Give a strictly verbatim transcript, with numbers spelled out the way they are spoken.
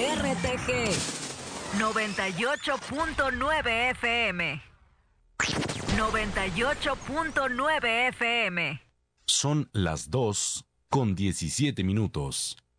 R T G noventa y ocho punto nueve F M. noventa y ocho punto nueve F M. Son las dos con diecisiete minutos.